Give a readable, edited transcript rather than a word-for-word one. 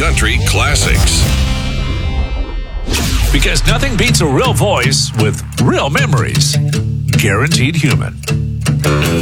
country classics. Because nothing beats a real voice with real memories. Guaranteed Human.